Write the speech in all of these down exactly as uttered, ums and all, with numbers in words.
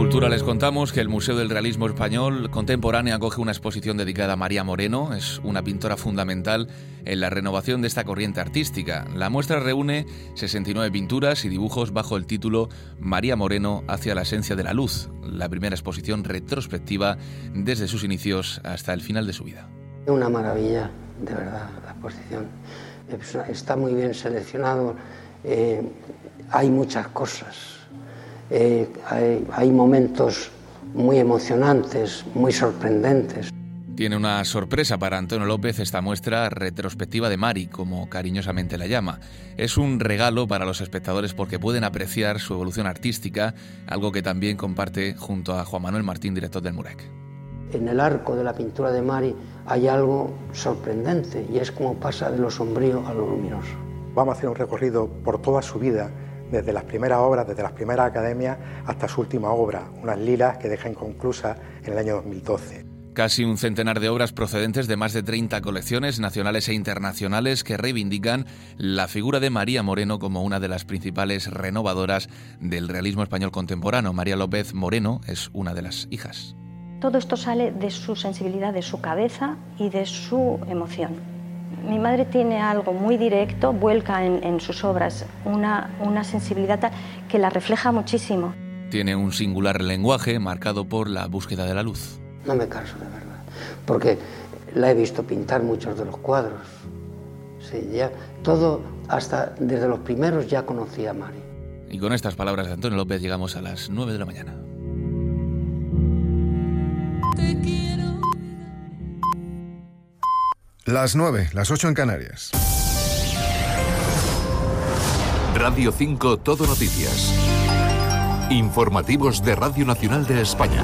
Cultura les contamos que el Museo del Realismo Español Contemporáneo acoge una exposición dedicada a María Moreno. Es una pintora fundamental en la renovación de esta corriente artística. La muestra reúne sesenta y nueve pinturas y dibujos bajo el título María Moreno hacia la esencia de la luz, la primera exposición retrospectiva desde sus inicios hasta el final de su vida. Una maravilla, de verdad, la exposición. Está muy bien seleccionado, eh, hay muchas cosas. Eh, hay, hay momentos muy emocionantes, muy sorprendentes. Tiene una sorpresa para Antonio López esta muestra retrospectiva de Mari, como cariñosamente la llama. Es un regalo para los espectadores porque pueden apreciar su evolución artística, algo que también comparte junto a Juan Manuel Martín, director del MUREC. En el arco de la pintura de Mari hay algo sorprendente y es como pasa de lo sombrío a lo luminoso. Vamos a hacer un recorrido por toda su vida, desde las primeras obras, desde las primeras academias hasta su última obra, Unas lilas, que deja inconclusa en el año dos mil doce. Casi un centenar de obras procedentes de más de treinta colecciones nacionales e internacionales que reivindican la figura de María Moreno como una de las principales renovadoras del realismo español contemporáneo. María López Moreno es una de las hijas. Todo esto sale de su sensibilidad, de su cabeza y de su emoción. Mi madre tiene algo muy directo, vuelca en, en sus obras una, una sensibilidad tal que la refleja muchísimo. Tiene un singular lenguaje marcado por la búsqueda de la luz. No me canso, de verdad, porque la he visto pintar muchos de los cuadros. Sí, ya todo, hasta desde los primeros ya conocía a Mari. Y con estas palabras de Antonio López llegamos a las nueve de la mañana. Te quiero. Las nueve, las ocho en Canarias. Radio cinco Todo Noticias. Informativos de Radio Nacional de España.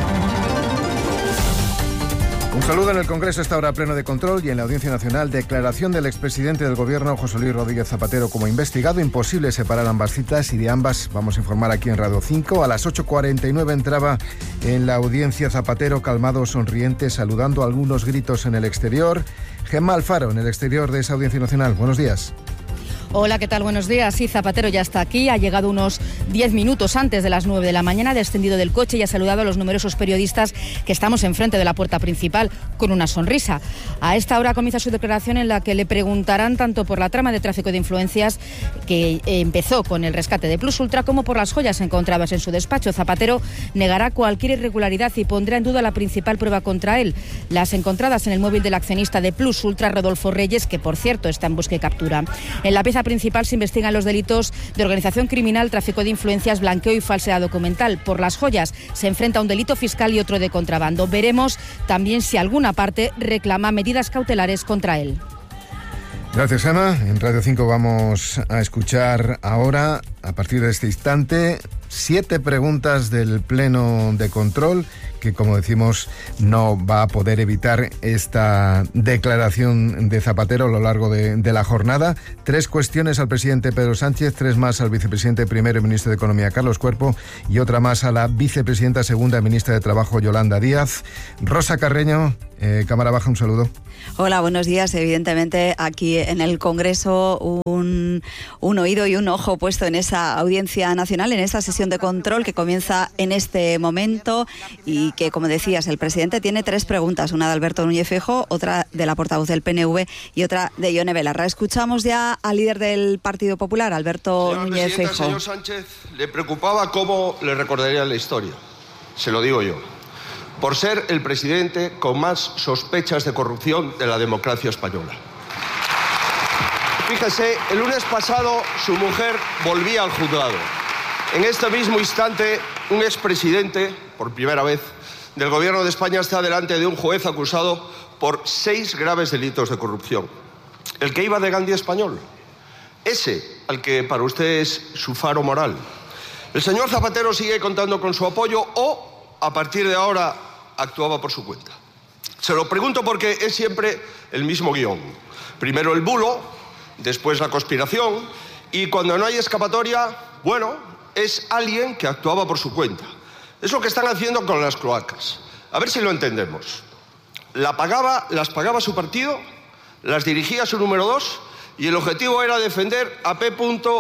Un saludo. En el Congreso está ahora pleno de control y en la Audiencia Nacional declaración del expresidente del Gobierno, José Luis Rodríguez Zapatero, como investigado. Imposible separar ambas citas y de ambas vamos a informar aquí en Radio cinco. A las ocho cuarenta y nueve entraba en la audiencia Zapatero, calmado, sonriente, saludando, algunos gritos en el exterior. Gemma Alfaro, en el exterior de esa Audiencia Nacional. Buenos días. Hola, ¿qué tal? Buenos días. Sí, Zapatero ya está aquí, ha llegado unos diez minutos antes de las nueve de la mañana, ha descendido del coche y ha saludado a los numerosos periodistas que estamos enfrente de la puerta principal con una sonrisa. A esta hora comienza su declaración en la que le preguntarán tanto por la trama de tráfico de influencias que empezó con el rescate de Plus Ultra como por las joyas encontradas en su despacho. Zapatero negará cualquier irregularidad y pondrá en duda la principal prueba contra él, las encontradas en el móvil del accionista de Plus Ultra, Rodolfo Reyes, que por cierto está en busca y captura. En la pieza principal se investigan los delitos de organización criminal, tráfico de influencias, blanqueo y falsedad documental. Por las joyas se enfrenta a un delito fiscal y otro de contrabando. Veremos también si alguna parte reclama medidas cautelares contra él. Gracias, Gemma. En Radio cinco vamos a escuchar ahora, a partir de este instante, siete preguntas del Pleno de Control, que, como decimos, no va a poder evitar esta declaración de Zapatero a lo largo de, de la jornada. Tres cuestiones al presidente Pedro Sánchez, tres más al vicepresidente primero y ministro de Economía, Carlos Cuerpo, y otra más a la vicepresidenta segunda y ministra de Trabajo, Yolanda Díaz. Rosa Carreño, eh, Cámara Baja, un saludo. Hola, buenos días. Evidentemente, aquí en el Congreso, un, un oído y un ojo puesto en esa audiencia nacional, en esta sesión de control que comienza en este momento y que, como decías, el presidente tiene tres preguntas, una de Alberto Núñez Feijóo, otra de la portavoz del P N V y otra de Ione Belarra. Escuchamos ya al líder del Partido Popular, Alberto Señora Núñez Feijóo. Señor Sánchez, le preocupaba cómo le recordaría la historia. Se lo digo yo. Por ser el presidente con más sospechas de corrupción de la democracia española. Fíjese, el lunes pasado su mujer volvía al juzgado. En este mismo instante, un expresidente, por primera vez, del Gobierno de España está delante de un juez acusado por seis graves delitos de corrupción. El que iba de Gandhi español. Ese, al que para usted es su faro moral. El señor Zapatero sigue contando con su apoyo o, a partir de ahora, actuaba por su cuenta. Se lo pregunto porque es siempre el mismo guión. Primero el bulo, después la conspiración, y cuando no hay escapatoria, bueno, es alguien que actuaba por su cuenta. Es lo que están haciendo con las cloacas. A ver si lo entendemos. La pagaba, las pagaba su partido, las dirigía su número dos, y el objetivo era defender a P.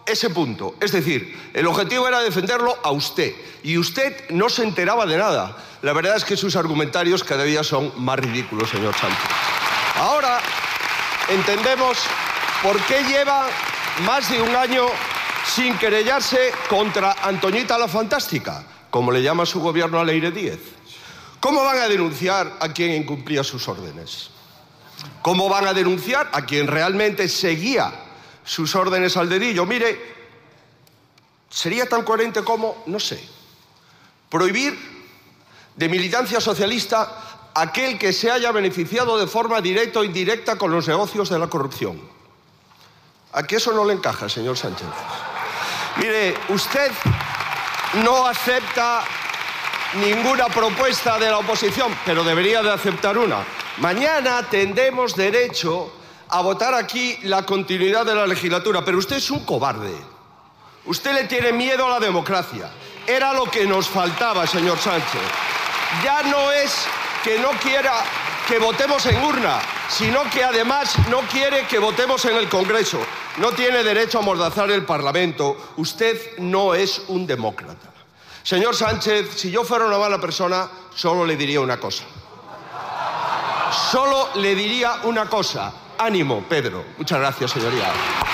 ese punto. Es decir, el objetivo era defenderlo a usted. Y usted no se enteraba de nada. La verdad es que sus argumentarios cada día son más ridículos, señor Sánchez. Ahora entendemos por qué lleva más de un año sin querellarse contra Antoñita la Fantástica, como le llama su gobierno a Leire Díez. ¿Cómo van a denunciar a quien incumplía sus órdenes? ¿Cómo van a denunciar a quien realmente seguía sus órdenes al dedillo? Mire, sería tan coherente como, no sé, prohibir de militancia socialista a aquel que se haya beneficiado de forma directa o indirecta con los negocios de la corrupción. ¿A qué eso no le encaja, señor Sánchez? Mire, usted no acepta ninguna propuesta de la oposición, pero debería de aceptar una. Mañana tendremos derecho a votar aquí la continuidad de la legislatura, pero usted es un cobarde. Usted le tiene miedo a la democracia. Era lo que nos faltaba, señor Sánchez. Ya no es que no quiera que votemos en urna, sino que además no quiere que votemos en el Congreso. No tiene derecho a amordazar el Parlamento. Usted no es un demócrata. Señor Sánchez, si yo fuera una mala persona, solo le diría una cosa. Solo le diría una cosa. Ánimo, Pedro. Muchas gracias, señoría.